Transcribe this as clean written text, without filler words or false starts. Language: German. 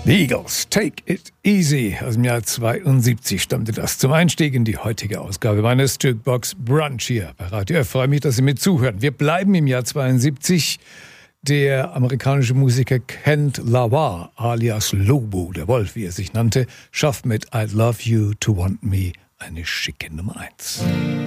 The Eagles, Take It Easy. Aus dem Jahr 72 stammte das zum Einstieg in die heutige Ausgabe meines Jukebox Brunch hier bei Radio F. Ich freue mich, dass Sie mit zuhören. Wir bleiben im Jahr 72. Der amerikanische Musiker Kent Lawar, alias Lobo, der Wolf, wie er sich nannte, schafft mit I'd Love You to Want Me eine schicke Nummer 1.